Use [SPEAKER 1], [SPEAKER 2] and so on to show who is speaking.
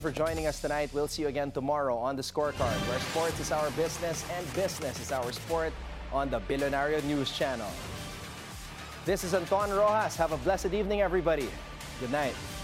[SPEAKER 1] for joining us tonight. We'll see you again tomorrow on The Scorecard, where sports is our business and business is our sport on the Billionario News Channel. This is Anton Rojas. Have a blessed evening, everybody. Good night.